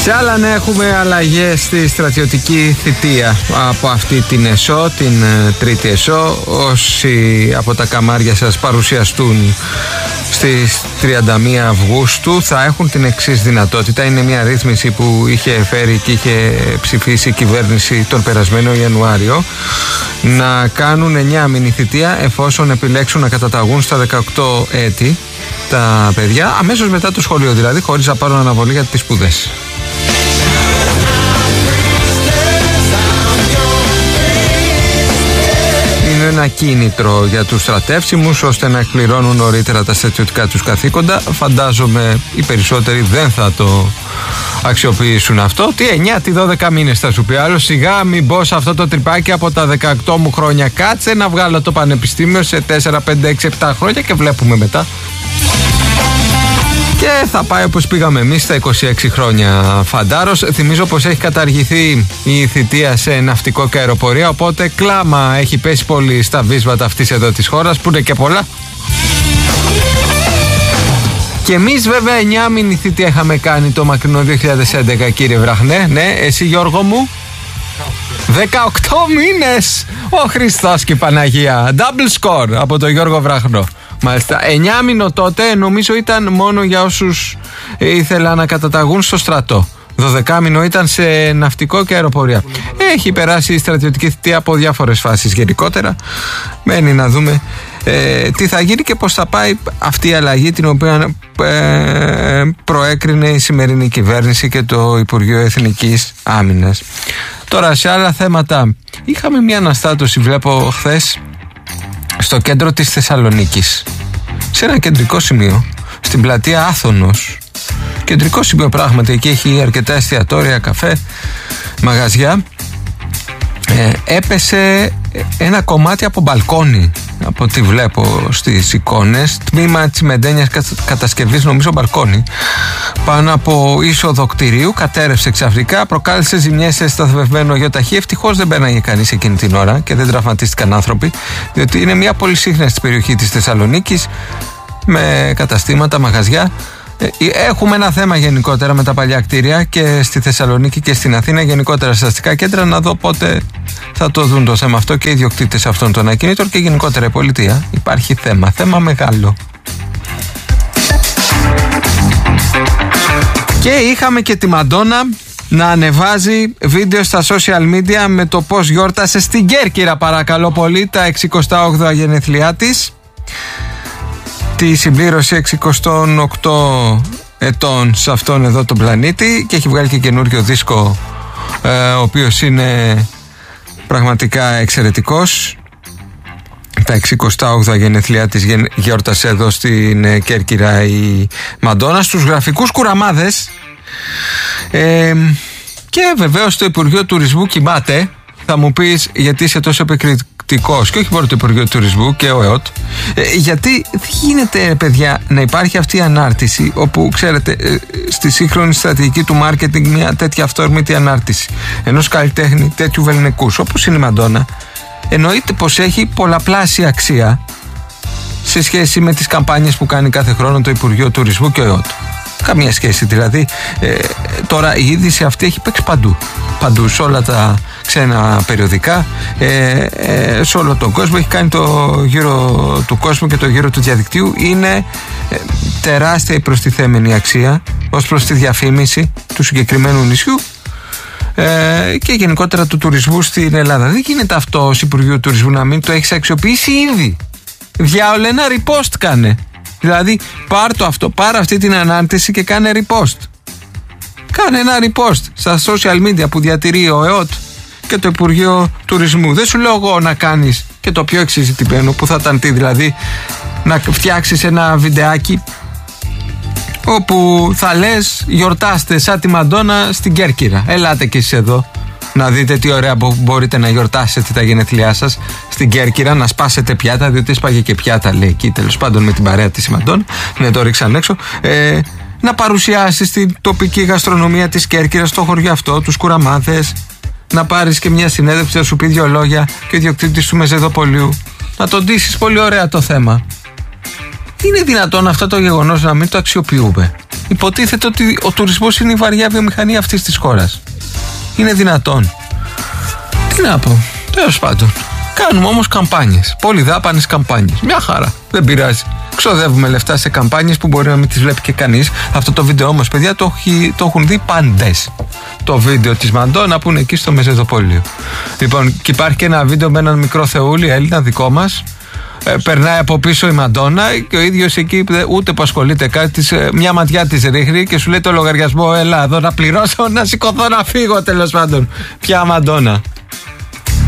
Σε άλλα να έχουμε αλλαγές στη στρατιωτική θητεία από αυτή την ΕΣΟ, την τρίτη ΕΣΟ. Όσοι από τα καμάρια σας παρουσιαστούν στις 31 Αυγούστου θα έχουν την εξής δυνατότητα. Είναι μια ρύθμιση που είχε φέρει και είχε ψηφίσει η κυβέρνηση τον περασμένο Ιανουάριο, να κάνουν 9 μήνη θητεία εφόσον επιλέξουν να καταταγούν στα 18 έτη τα παιδιά, αμέσως μετά το σχολείο δηλαδή, χωρίς να πάρουν αναβολή για τις σπουδές. Είναι ένα κίνητρο για τους στρατεύσιμους ώστε να εκπληρώνουν νωρίτερα τα στρατιωτικά τους καθήκοντα. Φαντάζομαι οι περισσότεροι δεν θα το αξιοποιήσουν αυτό. Τι 9, τι 12 μήνες θα σου πει άλλο. Σιγά μην μπω σε αυτό το τρυπάκι από τα 18 μου χρόνια. Κάτσε να βγάλω το πανεπιστήμιο σε 4, 5, 6, 7 χρόνια και βλέπουμε μετά. Και θα πάει όπως πήγαμε εμείς στα 26 χρόνια φαντάρος. Θυμίζω πως έχει καταργηθεί η θητεία σε ναυτικό και αεροπορία, οπότε κλάμα έχει πέσει πολύ στα βίσματα αυτής εδώ της χώρας, που είναι και πολλά. Και εμείς βέβαια 9 μήνη θητεία είχαμε κάνει το μακρινό 2011, κύριε Βραχνέ. Ναι, εσύ Γιώργο μου? 18 μήνες! Ο Χριστός και η Παναγία. Double score από τον Γιώργο Βραχνό. Μάλιστα, 9 μήνο τότε νομίζω ήταν μόνο για όσους ήθελαν να καταταγούν στο στρατό. 12 μήνο ήταν σε ναυτικό και αεροπορία. Έχει περάσει η στρατιωτική θητεία από διάφορες φάσεις γενικότερα. Μένει να δούμε τι θα γίνει και πώς θα πάει αυτή η αλλαγή, την οποία προέκρινε η σημερινή κυβέρνηση και το Υπουργείο Εθνικής Άμυνας. Τώρα σε άλλα θέματα, είχαμε μια αναστάτωση, βλέπω χθες, στο κέντρο της Θεσσαλονίκης, σε ένα κεντρικό σημείο, στην πλατεία Άθωνος. Κεντρικό σημείο πράγματι, εκεί έχει αρκετά εστιατόρια, καφέ, μαγαζιά. Έπεσε ένα κομμάτι από μπαλκόνι, από ό,τι βλέπω στις εικόνες, τμήμα τσιμεντένιας κατασκευής, νομίζω μπαλκόνι, πάνω από είσοδο κτηρίου, κατέρευσε ξαφνικά, προκάλεσε ζημιές σε σταθμευμένο γεωταχή. Ευτυχώς δεν μπαίναγε κανείς εκείνη την ώρα και δεν τραυματίστηκαν άνθρωποι, διότι είναι μια πολυσύχναστη περιοχή της Θεσσαλονίκης με καταστήματα, μαγαζιά. Έχουμε ένα θέμα γενικότερα με τα παλιά κτίρια και στη Θεσσαλονίκη και στην Αθήνα, γενικότερα στα αστικά κέντρα, να δω πότε θα το δουν το θέμα αυτό και οι ιδιοκτήτες αυτών των ακινήτων και γενικότερα η πολιτεία. Υπάρχει θέμα μεγάλο. Και είχαμε και τη Μαντόνα να ανεβάζει βίντεο στα social media με το πώς γιόρτασε στην Κέρκυρα, παρακαλώ πολύ, τα 68 γενέθλιά της. Τη συμπλήρωση 68 ετών σε αυτόν εδώ τον πλανήτη, και έχει βγάλει και καινούριο δίσκο, ο οποίος είναι πραγματικά εξαιρετικός. Τα 68 γενέθλιά της γιόρτασε εδώ στην Κέρκυρα η Μαντόνα, στους γραφικούς κουραμάδες, και βεβαίως το Υπουργείο Τουρισμού κοιμάται. Θα μου πεις γιατί είσαι τόσο επικριτικός, και όχι μόνο το Υπουργείο Τουρισμού και ο ΕΟΤ, γιατί γίνεται, παιδιά, να υπάρχει αυτή η ανάρτηση, όπου ξέρετε, στη σύγχρονη στρατηγική του μάρκετινγκ, μια τέτοια αυθόρμητη ανάρτηση ενός καλλιτέχνη τέτοιου βεληνικούς όπως είναι η Μαντόνα, εννοείται πως έχει πολλαπλάσια αξία σε σχέση με τις καμπάνιες που κάνει κάθε χρόνο το Υπουργείο Τουρισμού και ο ΕΟΤ. Καμία σχέση δηλαδή. Τώρα η είδηση αυτή έχει παίξει παντού, σε όλα τα ξένα περιοδικά, σε όλο τον κόσμο. Έχει κάνει το γύρο του κόσμου και το γύρο του διαδικτύου. Είναι τεράστια η προστιθέμενη αξία ως προς τη διαφήμιση του συγκεκριμένου νησιού και γενικότερα του τουρισμού στην Ελλάδα. Δεν γίνεται αυτό ως Υπουργείο Τουρισμού να μην το έχεις αξιοποιήσει ήδη. Διάολε, ένα repost κάνε. Δηλαδή πάρ' αυτή την ανάρτηση και κάνε repost. Κάνε ένα repost στα social media που διατηρεί ο ΕΟΤ και το Υπουργείο Τουρισμού. Δεν σου λέω εγώ να κάνεις και το πιο εξειζητημένο, που θα ήταν τι, δηλαδή να φτιάξεις ένα βιντεάκι όπου θα λες γιορτάστε σαν τη Μαντόνα στην Κέρκυρα. Ελάτε κι εσείς εδώ να δείτε τι ωραία μπορείτε να γιορτάσετε τα γενέθλιά σας στην Κέρκυρα, να σπάσετε πιάτα, διότι έσπαγε και πιάτα, λέει εκεί, τέλος πάντων, με την παρέα της Μαντόνα. Ναι, το ρίξαν έξω. Να παρουσιάσεις την τοπική γαστρονομία της Κέρκυρας, στο χωριό αυτό, τους κουραμάδες, να πάρεις και μια συνέντευξη, να σου πει 2 λόγια και ο ιδιοκτήτης του Μεζεδοπολίου, να τον ντύσεις πολύ ωραία το θέμα. είναι δυνατόν αυτό το γεγονός να μην το αξιοποιούμε? Υποτίθεται ότι ο τουρισμός είναι η βαριά βιομηχανία αυτής της χώρας. Είναι δυνατόν? Τι να πω, τέλος πάντων. Κάνουμε όμως καμπάνιες, πολυδάπανες καμπάνιες. Μια χαρά, δεν πειράζει. Ξοδεύουμε λεφτά σε καμπάνιες που μπορεί να μην τις βλέπει και κανείς. Αυτό το βίντεο όμως, παιδιά, το έχουν δει πάντες. Το βίντεο της Μαντόνα που είναι εκεί στο Μεσεδοπόλιο. Λοιπόν, και υπάρχει και ένα βίντεο με έναν μικρό θεούλη, Έλληνα δικό μας. Περνάει από πίσω η Μαντόνα και ο ίδιος εκεί ούτε που ασχολείται κάτι, μια ματιά της ρίχνει και σου λέει το λογαριασμό, έλα εδώ να πληρώσω, να σηκωθώ να φύγω, τέλος πάντων. Ποια Μαντόνα?